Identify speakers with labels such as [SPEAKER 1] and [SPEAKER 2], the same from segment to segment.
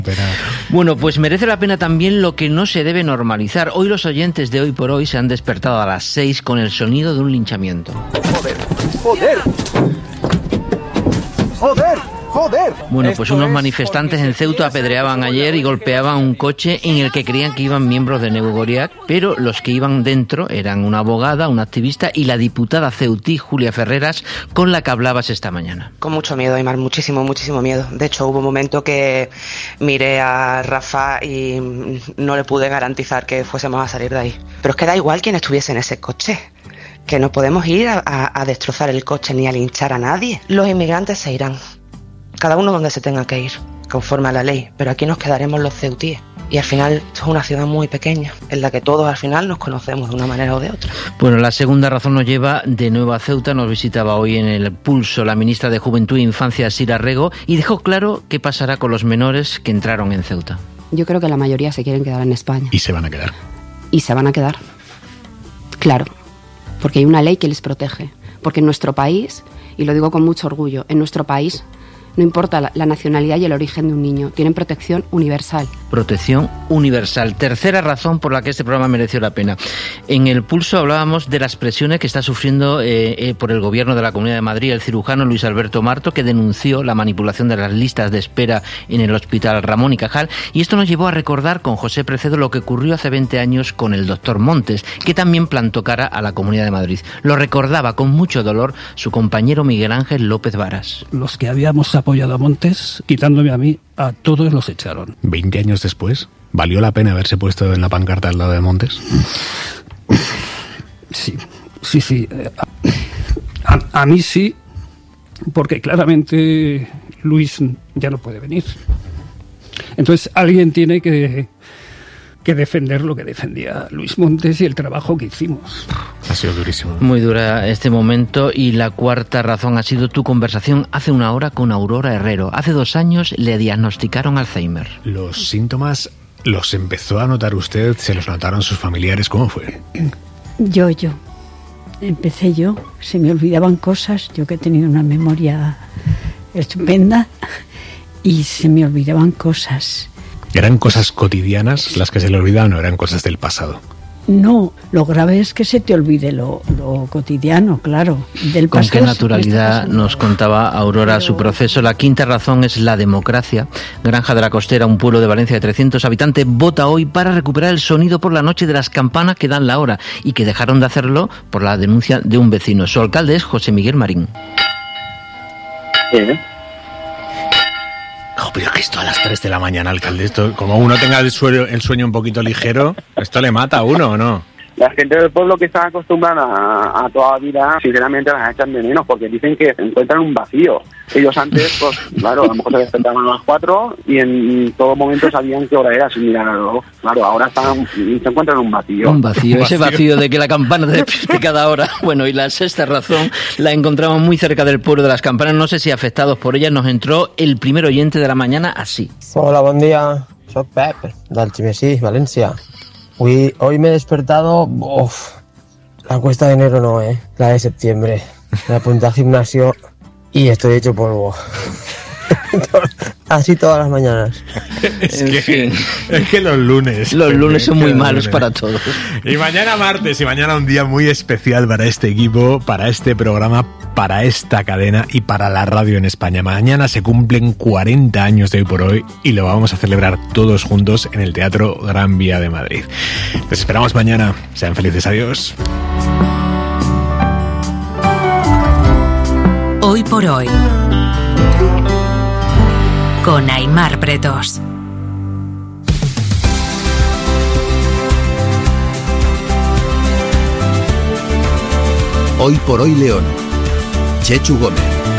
[SPEAKER 1] Bueno, pues merece la pena también lo que no se debe normalizar. Hoy los oyentes de Hoy por Hoy se han despertado a las 6 con el sonido de un linchamiento. ¡Joder! Bueno, pues unos manifestantes en Ceuta apedreaban ayer y golpeaban un coche en el que creían que iban miembros de Negu Goriak, pero los que iban dentro eran una abogada, una activista y la diputada ceutí Julia Ferreras, con la que hablabas esta mañana.
[SPEAKER 2] Con mucho miedo, Aymar, muchísimo miedo. De hecho, hubo un momento que miré a Rafa y no le pude garantizar que fuésemos a salir de ahí. Pero es que da igual quién estuviese en ese coche, que no podemos ir a destrozar el coche ni a linchar a nadie. Los inmigrantes se irán, cada uno donde se tenga que ir, conforme a la ley, pero aquí nos quedaremos los ceutíes. Y al final, esto es una ciudad muy pequeña, en la que todos al final nos conocemos de una manera o de otra.
[SPEAKER 1] Bueno, la segunda razón nos lleva de nuevo a Ceuta. Nos visitaba hoy en el Pulso la ministra de Juventud e Infancia, Sira Rego, y dejó claro qué pasará con los menores que entraron en Ceuta.
[SPEAKER 3] Yo creo que la mayoría se quieren quedar en España.
[SPEAKER 4] ¿Y se van a quedar?
[SPEAKER 3] Y se van a quedar, claro, porque hay una ley que les protege. Porque en nuestro país, y lo digo con mucho orgullo, en nuestro país no importa la nacionalidad y el origen de un niño, tienen protección universal.
[SPEAKER 1] Protección universal. Tercera razón por la que este programa mereció la pena. En el Pulso hablábamos de las presiones que está sufriendo por el gobierno de la Comunidad de Madrid el cirujano Luis Alberto Marto, que denunció la manipulación de las listas de espera en el Hospital Ramón y Cajal, y esto nos llevó a recordar con José Precedo lo que ocurrió hace 20 años con el doctor Montes, que también plantó cara a la Comunidad de Madrid. Lo recordaba con mucho dolor su compañero Miguel Ángel López Varas.
[SPEAKER 5] Los que habíamos apoyado a Montes, quitándome a mí, a todos los echaron.
[SPEAKER 4] 20 años después, ¿valió la pena haberse puesto en la pancarta al lado de Montes?
[SPEAKER 5] Sí. A mí sí, porque claramente Luis ya no puede venir. Entonces alguien tiene que defender lo que defendía Luis Montes y el trabajo que hicimos.
[SPEAKER 4] Ha sido durísimo.
[SPEAKER 1] Muy dura este momento. Y la cuarta razón ha sido tu conversación hace una hora con Aurora Herrero. Hace 2 años le diagnosticaron Alzheimer.
[SPEAKER 4] ¿Los síntomas los empezó a notar usted? ¿Se los notaron sus familiares? ¿Cómo fue?
[SPEAKER 6] Yo. Empecé yo. Se me olvidaban cosas. Yo que he tenido una memoria estupenda. Y se me olvidaban cosas.
[SPEAKER 4] ¿Eran cosas cotidianas las que se le olvidaban o eran cosas del pasado?
[SPEAKER 6] No, lo grave es que se te olvide lo cotidiano, claro. Del
[SPEAKER 1] Con
[SPEAKER 6] pasado,
[SPEAKER 1] qué naturalidad nos contaba Aurora su proceso. La quinta razón es la democracia. Granja de la Costera, un pueblo de Valencia de 300 habitantes, vota hoy para recuperar el sonido por la noche de las campanas que dan la hora y que dejaron de hacerlo por la denuncia de un vecino. Su alcalde es José Miguel Marín.
[SPEAKER 4] Pero que esto a las 3 de la mañana, alcalde, esto, como uno tenga el sueño un poquito ligero, ¿esto le mata a uno o no?
[SPEAKER 7] La gente del pueblo que está acostumbrada a toda la vida, sinceramente las echan de menos porque dicen que encuentran un vacío. Ellos antes, pues claro, a lo mejor se despertaban a las 4 y en todo momento sabían qué hora era sin mirar al reloj. Claro, ahora se encuentran un vacío.
[SPEAKER 1] Un vacío, ese vacío de que la campana te despierte cada hora. Bueno, y la sexta razón la encontramos muy cerca del pueblo de las campanas. No sé si afectados por ella nos entró el primer oyente de la mañana así.
[SPEAKER 8] Hola, buen día. Soy Pep, d'Algemesí, Valencia. Hoy me he despertado, la cuesta de enero no, la de septiembre. Me apunté al gimnasio y estoy hecho polvo. Así todas las mañanas.
[SPEAKER 4] Es que los lunes.
[SPEAKER 1] Los lunes son muy malos para todos.
[SPEAKER 4] Y mañana martes, y mañana un día muy especial para este equipo, para este programa, para esta cadena y para la radio en España. Mañana se cumplen 40 años de Hoy por Hoy y lo vamos a celebrar todos juntos en el Teatro Gran Vía de Madrid. Les esperamos mañana. Sean felices. Adiós.
[SPEAKER 9] Hoy por Hoy, con Aymar Pretos.
[SPEAKER 10] Hoy por Hoy León, Chechu Gómez.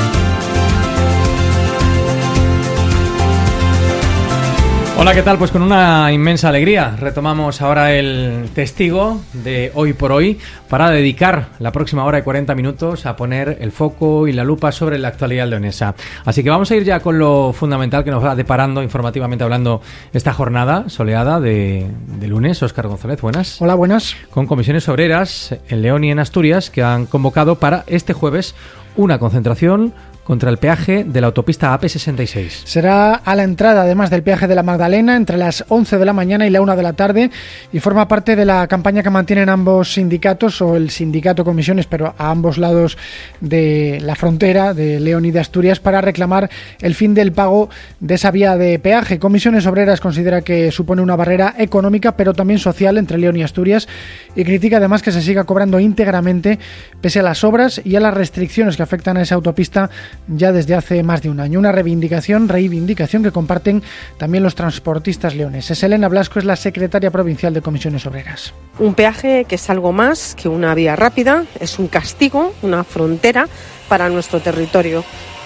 [SPEAKER 11] Hola, ¿qué tal? Pues con una inmensa alegría retomamos ahora el testigo de Hoy por Hoy para dedicar la próxima hora y 40 minutos a poner el foco y la lupa sobre la actualidad leonesa. Así que vamos a ir ya con lo fundamental que nos va deparando informativamente hablando esta jornada soleada de lunes. Óscar González, buenas.
[SPEAKER 12] Hola, buenas.
[SPEAKER 11] Con comisiones obreras en León y en Asturias que han convocado para este jueves una concentración contra el peaje de la autopista AP66.
[SPEAKER 12] Será a la entrada, además del peaje de la Magdalena, entre las 11 de la mañana y la 1 de la tarde, y forma parte de la campaña que mantienen ambos sindicatos, o el sindicato Comisiones, pero a ambos lados de la frontera de León y de Asturias, para reclamar el fin del pago de esa vía de peaje. Comisiones Obreras considera que supone una barrera económica, pero también social entre León y Asturias, y critica además que se siga cobrando íntegramente pese a las obras y a las restricciones que afectan a esa autopista ya desde hace más de un año. Una reivindicación que comparten también los transportistas leoneses. Elena Blasco es la secretaria provincial de Comisiones Obreras.
[SPEAKER 13] Un peaje que es algo más que una vía rápida, es un castigo, una frontera para nuestro territorio.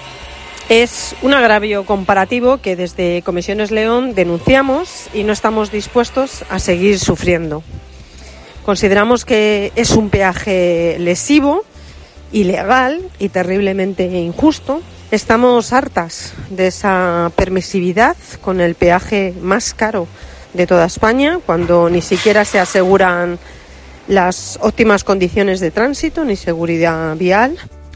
[SPEAKER 13] Es un agravio comparativo que desde Comisiones León denunciamos y no estamos dispuestos a seguir sufriendo. Consideramos que es un peaje lesivo, ilegal y terriblemente injusto. Estamos hartas de esa permisividad con el peaje más caro de toda España, cuando ni siquiera se aseguran las óptimas condiciones de tránsito ni seguridad vial.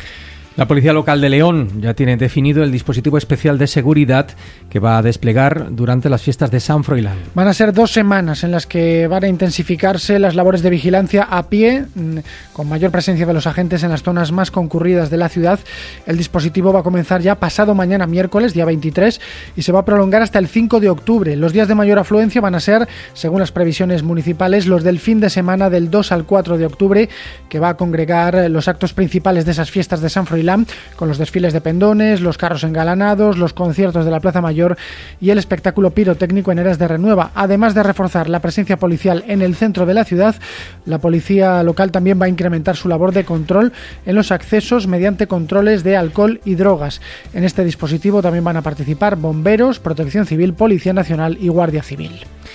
[SPEAKER 11] La Policía Local de León ya tiene definido el dispositivo especial de seguridad que va a desplegar durante las fiestas de San Froilán.
[SPEAKER 12] Van a ser 2 semanas en las que van a intensificarse las labores de vigilancia a pie, con mayor presencia de los agentes en las zonas más concurridas de la ciudad. El dispositivo va a comenzar ya pasado mañana, miércoles, día 23, y se va a prolongar hasta el 5 de octubre. Los días de mayor afluencia van a ser, según las previsiones municipales, los del fin de semana del 2 al 4 de octubre, que va a congregar los actos principales de esas fiestas de San Froilán, con los desfiles de pendones, los carros engalanados, los conciertos de la Plaza Mayor y el espectáculo pirotécnico en Eras de Renueva. Además de reforzar la presencia policial en el centro de la ciudad, la policía local también va a incrementar su labor de control en los accesos mediante controles de alcohol y drogas. En este dispositivo también van a participar bomberos, Protección Civil, Policía Nacional y Guardia Civil.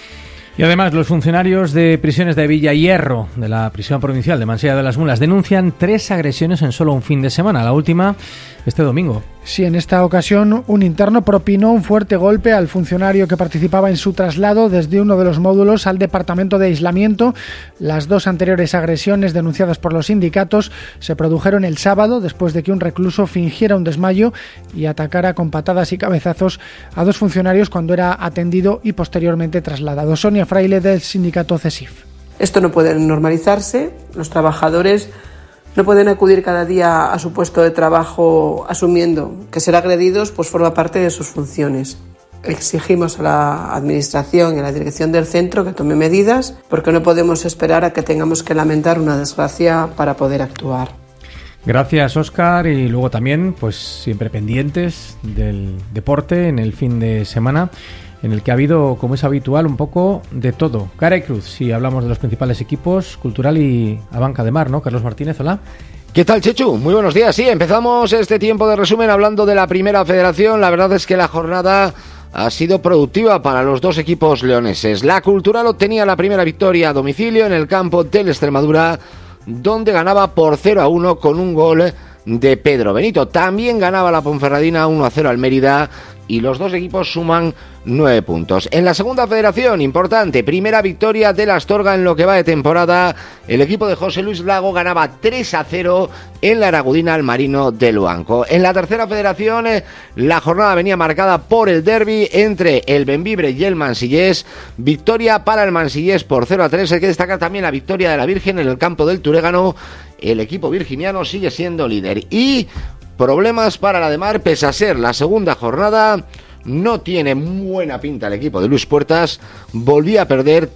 [SPEAKER 11] Y además, los funcionarios de prisiones de Villahierro, de la prisión provincial de Mansilla de las Mulas, denuncian 3 agresiones en solo un fin de semana, la última este domingo.
[SPEAKER 12] Sí, en esta ocasión un interno propinó un fuerte golpe al funcionario que participaba en su traslado desde uno de los módulos al departamento de aislamiento. Las 2 anteriores agresiones denunciadas por los sindicatos se produjeron el sábado, después de que un recluso fingiera un desmayo y atacara con patadas y cabezazos a 2 funcionarios cuando era atendido y posteriormente trasladado. Sonia Fraile, del sindicato CESIF.
[SPEAKER 14] Esto no puede normalizarse. Los trabajadores no pueden acudir cada día a su puesto de trabajo asumiendo que ser agredidos pues forma parte de sus funciones. Exigimos a la Administración y a la dirección del centro que tome medidas, porque no podemos esperar a que tengamos que lamentar una desgracia para poder actuar.
[SPEAKER 11] Gracias, Óscar, y luego también pues siempre pendientes del deporte en el fin de semana, en el que ha habido, como es habitual, un poco de todo. Cara y cruz, si hablamos de los principales equipos, Cultural y Abanca de Mar, ¿no? Carlos Martínez, hola.
[SPEAKER 15] ¿Qué tal, Chechu? Muy buenos días. Sí, empezamos este tiempo de resumen hablando de la Primera Federación. La verdad es que la jornada ha sido productiva para los 2 equipos leoneses. La Cultural obtenía la primera victoria a domicilio en el campo del Extremadura, donde ganaba por 0-1 con un gol de Pedro Benito. También ganaba la Ponferradina 1-0 al Mérida, y los 2 equipos suman 9 puntos. En la segunda federación, importante, primera victoria de la Astorga en lo que va de temporada. El equipo de José Luis Lago ganaba 3-0 en la Aragudina al Marino de Luanco. En la tercera federación, la jornada venía marcada por el derbi entre el Bembibre y el Mansillés. Victoria para el Mansillés por 0-3. Hay que destacar también la victoria de la Virgen en el campo del Turégano. El equipo virginiano sigue siendo líder. Y problemas para la de Mar, pese a ser la segunda jornada. No tiene buena pinta el equipo de Luis Puertas. Volvía a perder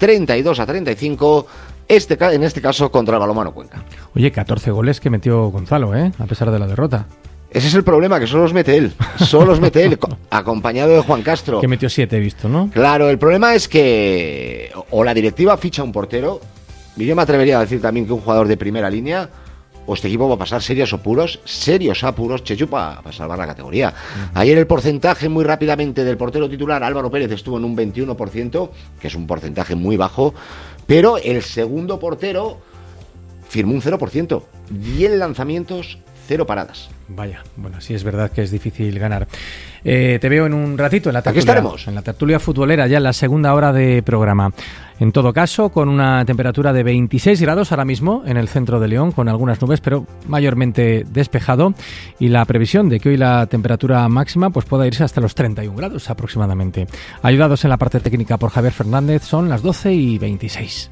[SPEAKER 15] 32-35, en este caso contra el Balonmano Cuenca.
[SPEAKER 11] Oye, 14 goles que metió Gonzalo, a pesar de la derrota.
[SPEAKER 15] Ese es el problema, que solo los mete él. Solo los mete él, acompañado de Juan Castro.
[SPEAKER 11] Que metió 7, he visto, ¿no?
[SPEAKER 15] Claro, el problema es que o la directiva ficha un portero, y yo me atrevería a decir también que un jugador de primera línea, o este equipo va a pasar serios apuros, Chechu, para salvar la categoría. Ayer el porcentaje muy rápidamente del portero titular, Álvaro Pérez, estuvo en un 21%, que es un porcentaje muy bajo, pero el segundo portero firmó un 0%, 10 lanzamientos, 0 paradas.
[SPEAKER 11] Vaya, bueno, sí es verdad que es difícil ganar. Te veo en un ratito en la tertulia.
[SPEAKER 15] Aquí estaremos.
[SPEAKER 11] En la tertulia futbolera, ya en la segunda hora de programa. En todo caso, con una temperatura de 26 grados ahora mismo en el centro de León, con algunas nubes, pero mayormente despejado. Y la previsión de que hoy la temperatura máxima pues pueda irse hasta los 31 grados aproximadamente. Ayudados en la parte técnica por Javier Fernández, son las 12:26.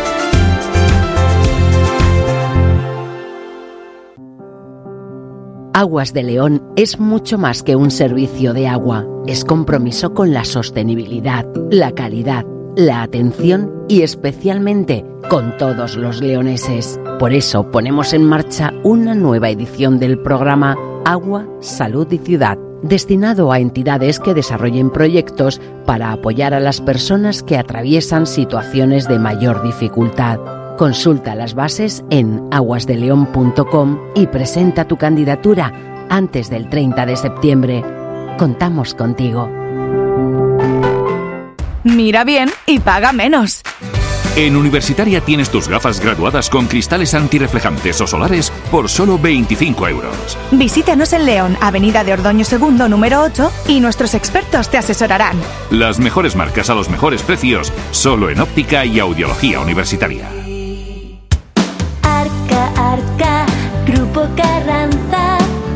[SPEAKER 16] Aguas de León es mucho más que un servicio de agua. Es compromiso con la sostenibilidad, la calidad, la atención y especialmente con todos los leoneses. Por eso ponemos en marcha una nueva edición del programa Agua, Salud y Ciudad, destinado a entidades que desarrollen proyectos para apoyar a las personas que atraviesan situaciones de mayor dificultad. Consulta las bases en aguasdeleon.com y presenta tu candidatura antes del 30 de septiembre. Contamos contigo.
[SPEAKER 17] Mira bien y paga menos.
[SPEAKER 18] En Universitaria tienes tus gafas graduadas con cristales antirreflejantes o solares por solo 25 euros.
[SPEAKER 17] Visítanos en León, Avenida de Ordoño II, número 8, y nuestros expertos te asesorarán.
[SPEAKER 18] Las mejores marcas a los mejores precios, solo en óptica y audiología universitaria.
[SPEAKER 19] Arca, Grupo Carranza.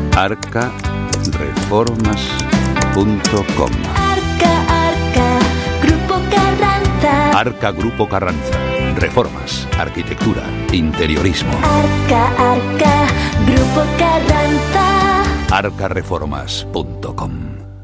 [SPEAKER 20] Arcareformas.com.
[SPEAKER 19] Arca, Grupo Carranza.
[SPEAKER 20] Arca Grupo Carranza. Reformas, arquitectura, interiorismo.
[SPEAKER 19] Arca, Grupo Carranza.
[SPEAKER 20] Arcareformas.com.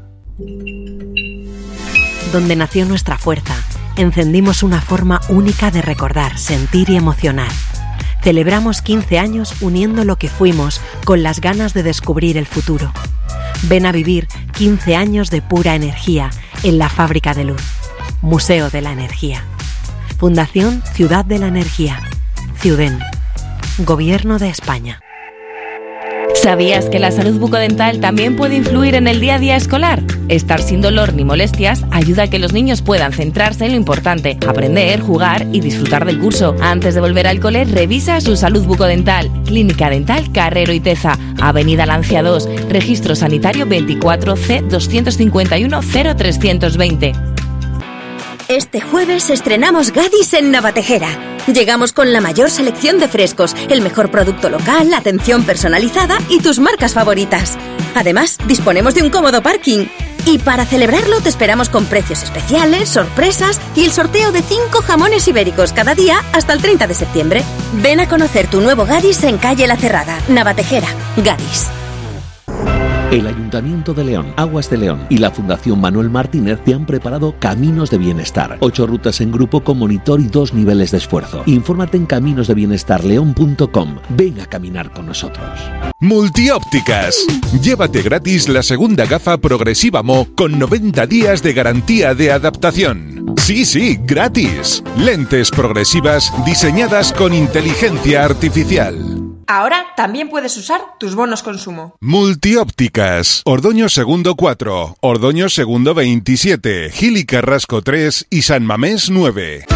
[SPEAKER 21] Donde nació nuestra fuerza, encendimos una forma única de recordar, sentir y emocionar. Celebramos 15 años uniendo lo que fuimos con las ganas de descubrir el futuro. Ven a vivir 15 años de pura energía en la Fábrica de Luz. Museo de la Energía. Fundación Ciudad de la Energía. Ciuden. Gobierno de España.
[SPEAKER 22] ¿Sabías que la salud bucodental también puede influir en el día a día escolar? Estar sin dolor ni molestias ayuda a que los niños puedan centrarse en lo importante, aprender, jugar y disfrutar del curso. Antes de volver al cole, revisa su salud bucodental. Clínica Dental Carrero y Teza, Avenida Lancia 2, Registro Sanitario 24C 251 0320.
[SPEAKER 23] Este jueves estrenamos Gadis en Navatejera. Llegamos con la mayor selección de frescos, el mejor producto local, atención personalizada y tus marcas favoritas. Además, disponemos de un cómodo parking. Y para celebrarlo te esperamos con precios especiales, sorpresas y el sorteo de 5 jamones ibéricos cada día hasta el 30 de septiembre. Ven a conocer tu nuevo Gadis en Calle La Cerrada, Navatejera. Gadis.
[SPEAKER 24] El Ayuntamiento de León, Aguas de León y la Fundación Manuel Martínez te han preparado Caminos de Bienestar. 8 rutas en grupo con monitor y 2 niveles de esfuerzo. Infórmate en caminosdebienestarleon.com. Ven a caminar con nosotros.
[SPEAKER 25] Multiópticas. Llévate gratis la segunda gafa progresiva Mo con 90 días de garantía de adaptación. Sí, gratis. Lentes progresivas diseñadas con inteligencia artificial.
[SPEAKER 26] Ahora también puedes usar tus bonos consumo.
[SPEAKER 25] Multiópticas. Ordoño Segundo 4, Ordoño Segundo 27, Gil y Carrasco 3 y San Mamés 9.